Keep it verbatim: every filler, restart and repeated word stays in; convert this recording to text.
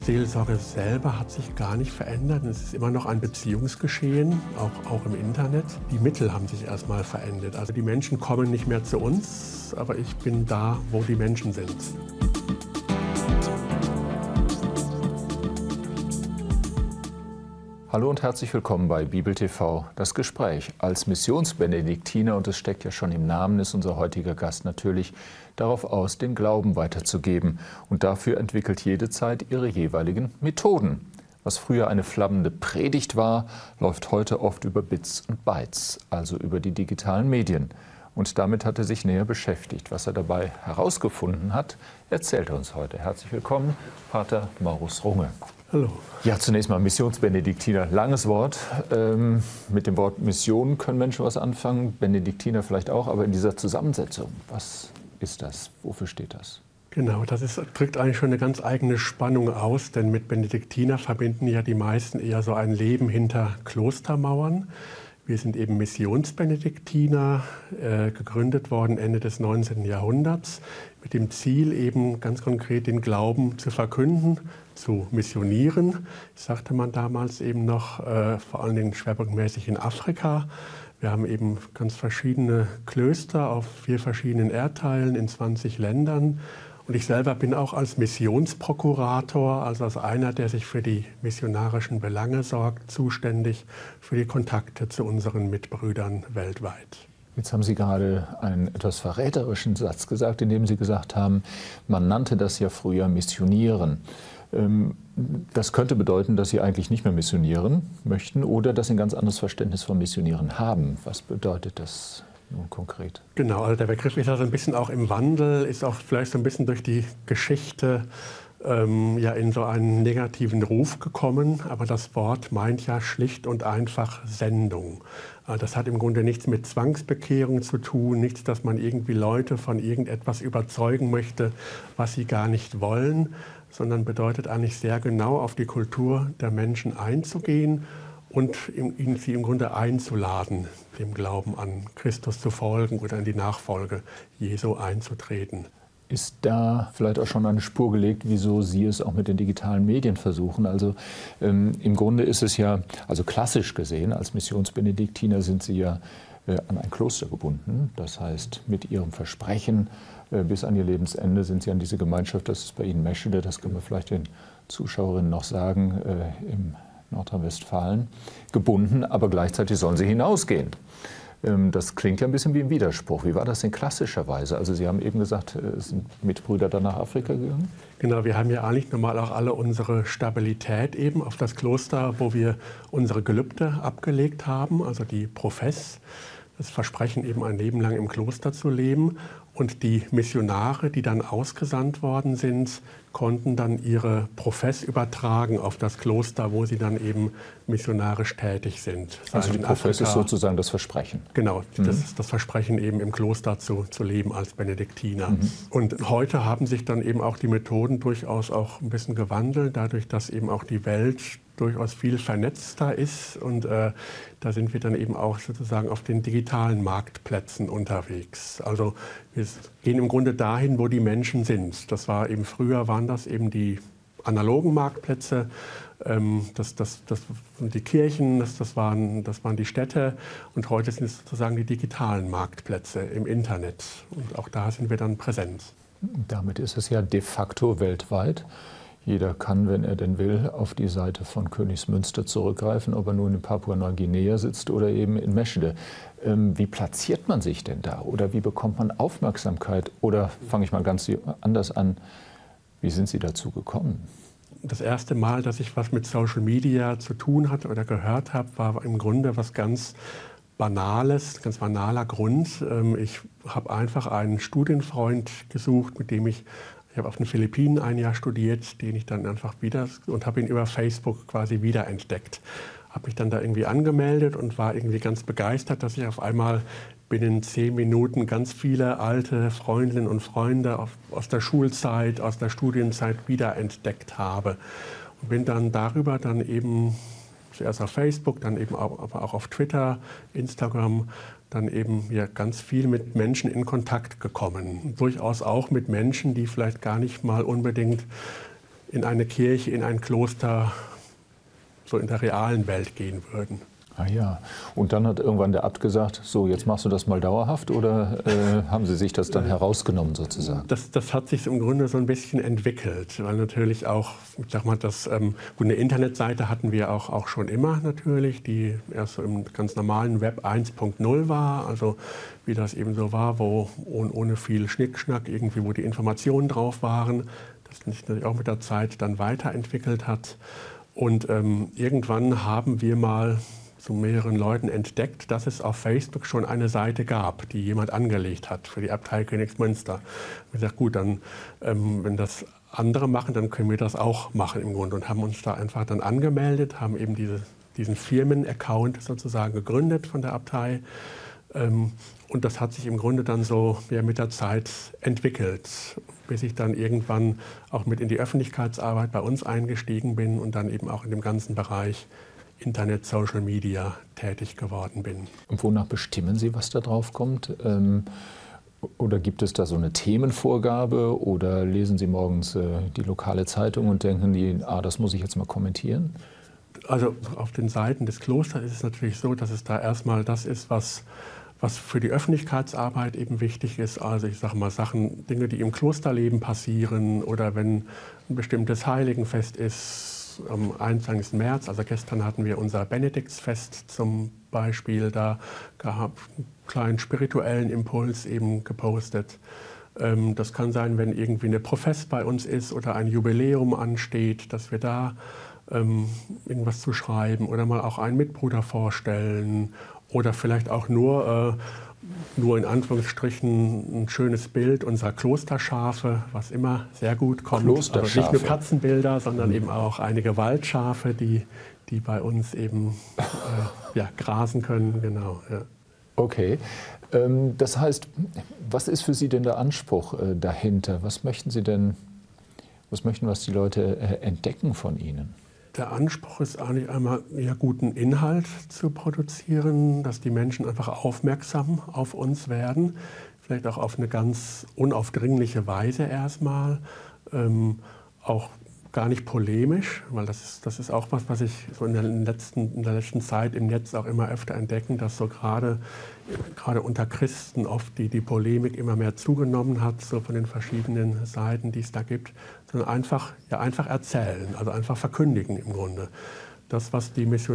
Seelsorge selber hat sich gar nicht verändert. Es ist immer noch ein Beziehungsgeschehen, auch, auch im Internet. Die Mittel haben sich erstmal verändert. Also die Menschen kommen nicht mehr zu uns, aber ich bin da, wo die Menschen sind. Hallo und herzlich willkommen bei Bibel T V, das Gespräch. Als Missionsbenediktiner, und es steckt ja schon im Namen, ist unser heutiger Gast natürlich darauf aus, den Glauben weiterzugeben. Und dafür entwickelt jede Zeit ihre jeweiligen Methoden. Was früher eine flammende Predigt war, läuft heute oft über Bits und Bytes, also über die digitalen Medien. Und damit hat er sich näher beschäftigt. Was er dabei herausgefunden hat, erzählt er uns heute. Herzlich willkommen, Pater Maurus Runge. Hallo. Ja, zunächst mal Missionsbenediktiner. Langes Wort. Ähm, mit dem Wort Mission können Menschen was anfangen, Benediktiner vielleicht auch, aber in dieser Zusammensetzung, was ist das? Wofür steht das? Genau, das ist, drückt eigentlich schon eine ganz eigene Spannung aus, denn mit Benediktiner verbinden ja die meisten eher so ein Leben hinter Klostermauern. Wir sind eben Missionsbenediktiner, äh, gegründet worden Ende des neunzehnten Jahrhunderts, mit dem Ziel eben ganz konkret den Glauben zu verkünden, zu missionieren. Das sagte man damals eben noch, äh, vor allen Dingen schwerpunktmäßig in Afrika. Wir haben eben ganz verschiedene Klöster auf vier verschiedenen Erdteilen in zwanzig Ländern. Und ich selber bin auch als Missionsprokurator, also als einer, der sich für die missionarischen Belange sorgt, zuständig für die Kontakte zu unseren Mitbrüdern weltweit. Jetzt haben Sie gerade einen etwas verräterischen Satz gesagt, in dem Sie gesagt haben, man nannte das ja früher Missionieren. Das könnte bedeuten, dass Sie eigentlich nicht mehr missionieren möchten oder dass Sie ein ganz anderes Verständnis von Missionieren haben. Was bedeutet das nun konkret? Genau, also der Begriff ist also ein bisschen auch im Wandel, ist auch vielleicht so ein bisschen durch die Geschichte ähm, ja in so einen negativen Ruf gekommen. Aber das Wort meint ja schlicht und einfach Sendung. Also das hat im Grunde nichts mit Zwangsbekehrung zu tun, nichts, dass man irgendwie Leute von irgendetwas überzeugen möchte, was sie gar nicht wollen, sondern bedeutet eigentlich sehr genau auf die Kultur der Menschen einzugehen und ihn, sie im Grunde einzuladen, dem Glauben an Christus zu folgen oder in die Nachfolge Jesu einzutreten. Ist da vielleicht auch schon eine Spur gelegt, wieso Sie es auch mit den digitalen Medien versuchen? Also ähm, im Grunde ist es ja, also klassisch gesehen, als Missionsbenediktiner sind Sie ja äh, an ein Kloster gebunden. Das heißt, mit Ihrem Versprechen äh, bis an Ihr Lebensende sind Sie an diese Gemeinschaft, das ist bei Ihnen Meschede, das können wir vielleicht den Zuschauerinnen noch sagen, äh, im Nordrhein-Westfalen, gebunden, aber gleichzeitig sollen Sie hinausgehen. Das klingt ja ein bisschen wie ein Widerspruch. Wie war das denn klassischerweise? Also Sie haben eben gesagt, es sind Mitbrüder dann nach Afrika gegangen? Genau, wir haben ja eigentlich normal auch alle unsere Stabilität eben auf das Kloster, wo wir unsere Gelübde abgelegt haben, also die Profess, das Versprechen eben ein Leben lang im Kloster zu leben. Und die Missionare, die dann ausgesandt worden sind, konnten dann ihre Profess übertragen auf das Kloster, wo sie dann eben missionarisch tätig sind. Also die Profess ist sozusagen das Versprechen? Genau, mhm. das ist das Versprechen, eben im Kloster zu, zu leben als Benediktiner. Mhm. Und heute haben sich dann eben auch die Methoden durchaus auch ein bisschen gewandelt, dadurch, dass eben auch die Welt durchaus viel vernetzter ist. Und äh, da sind wir dann eben auch sozusagen auf den digitalen Marktplätzen unterwegs. Also wir gehen im Grunde dahin, wo die Menschen sind. Das war eben früher, waren das eben die analogen Marktplätze, ähm, das, das, das die Kirchen, das, das, waren, das waren die Städte. Und heute sind es sozusagen die digitalen Marktplätze im Internet. Und auch da sind wir dann präsent. Damit ist es ja de facto weltweit. Jeder kann, wenn er denn will, auf die Seite von Königsmünster zurückgreifen, ob er nun in Papua-Neuguinea sitzt oder eben in Meschede. Ähm, wie platziert man sich denn da? Oder wie bekommt man Aufmerksamkeit? Oder fange ich mal ganz anders an, wie sind Sie dazu gekommen? Das erste Mal, dass ich was mit Social Media zu tun hatte oder gehört habe, war im Grunde was ganz Banales, ganz banaler Grund. Ich habe einfach einen Studienfreund gesucht, mit dem ich Ich habe auf den Philippinen ein Jahr studiert, den ich dann einfach wieder und habe ihn über Facebook quasi wiederentdeckt. Habe mich dann da irgendwie angemeldet und war irgendwie ganz begeistert, dass ich auf einmal binnen zehn Minuten ganz viele alte Freundinnen und Freunde aus der Schulzeit, aus der Studienzeit wiederentdeckt habe. Und bin dann darüber dann eben zuerst auf Facebook, dann eben auch, aber auch auf Twitter, Instagram, dann eben ja ganz viel mit Menschen in Kontakt gekommen. Durchaus auch mit Menschen, die vielleicht gar nicht mal unbedingt in eine Kirche, in ein Kloster, so in der realen Welt gehen würden. Ah ja, und dann hat irgendwann der Abt gesagt, so jetzt machst du das mal dauerhaft, oder äh, haben Sie sich das dann herausgenommen sozusagen? Das, das hat sich im Grunde so ein bisschen entwickelt, weil natürlich auch, ich sag mal, das, ähm, gut, eine Internetseite hatten wir auch, auch schon immer natürlich, die erst so im ganz normalen Web eins punkt null war, also wie das eben so war, wo ohne, ohne viel Schnickschnack irgendwie, wo die Informationen drauf waren, das sich natürlich auch mit der Zeit dann weiterentwickelt hat. Und ähm, irgendwann haben wir mal zu mehreren Leuten entdeckt, dass es auf Facebook schon eine Seite gab, die jemand angelegt hat für die Abtei Königsmünster. Wir gesagt, gut, dann, ähm, wenn das andere machen, dann können wir das auch machen im Grunde. Und haben uns da einfach dann angemeldet, haben eben diese, diesen Firmen-Account sozusagen gegründet von der Abtei. Ähm, und das hat sich im Grunde dann so ja, mit der Zeit entwickelt, bis ich dann irgendwann auch mit in die Öffentlichkeitsarbeit bei uns eingestiegen bin und dann eben auch in dem ganzen Bereich Internet, Social Media tätig geworden bin. Und wonach bestimmen Sie, was da drauf kommt? Ähm, oder gibt es da so eine Themenvorgabe, oder lesen Sie morgens äh, die lokale Zeitung und denken die, ah, das muss ich jetzt mal kommentieren? Also auf den Seiten des Klosters ist es natürlich so, dass es da erstmal das ist, was, was für die Öffentlichkeitsarbeit eben wichtig ist. Also ich sage mal Sachen, Dinge, die im Klosterleben passieren, oder wenn ein bestimmtes Heiligenfest ist, am einundzwanzigsten März, also gestern hatten wir unser Benediktsfest zum Beispiel, da gab es einen kleinen spirituellen Impuls eben gepostet. Das kann sein, wenn irgendwie eine Profess bei uns ist oder ein Jubiläum ansteht, dass wir da irgendwas zu schreiben oder mal auch einen Mitbruder vorstellen oder vielleicht auch nur nur in Anführungsstrichen ein schönes Bild unserer Klosterschafe, was immer sehr gut kommt. Also nicht nur Katzenbilder, sondern eben auch einige Waldschafe, die, die bei uns eben äh, ja, grasen können. Genau, ja. Okay, ähm, das heißt, was ist für Sie denn der Anspruch äh, dahinter? Was möchten Sie denn, was möchten was die Leute äh, entdecken von Ihnen? Der Anspruch ist eigentlich einmal, ja, guten Inhalt zu produzieren, dass die Menschen einfach aufmerksam auf uns werden, vielleicht auch auf eine ganz unaufdringliche Weise erstmal, ähm, auch gar nicht polemisch, weil das ist, das ist auch was, was ich so in der letzten, in der letzten Zeit im Netz auch immer öfter entdecken, dass so gerade, gerade unter Christen oft die, die Polemik immer mehr zugenommen hat, so von den verschiedenen Seiten, die es da gibt, sondern einfach, ja, einfach erzählen, also einfach verkündigen im Grunde. Das, was die Mission